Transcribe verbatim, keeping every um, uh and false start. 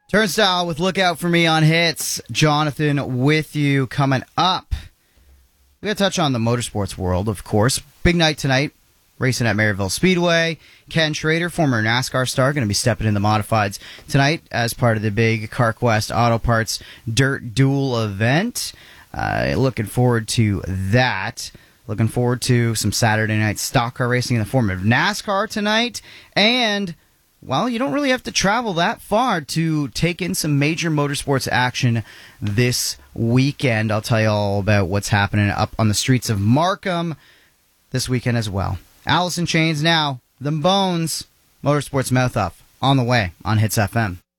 Turnstile with Look Out For Me on Hits. Jonathan with you coming up. We got to touch on the motorsports world, of course. Big night tonight, racing at Maryville Speedway. Ken Schrader, former NASCAR star, going to be stepping in the modifieds tonight as part of the big CarQuest Auto Parts Dirt Duel event. Uh, looking forward to that. Looking forward to some Saturday night stock car racing in the form of NASCAR tonight. And, well, you don't really have to travel that far to take in some major motorsports action this weekend. I'll tell you all about what's happening up on the streets of Markham this weekend as well. Alice in Chains now. Them Bones. Motorsports Mouth Up on the way on Hits F M.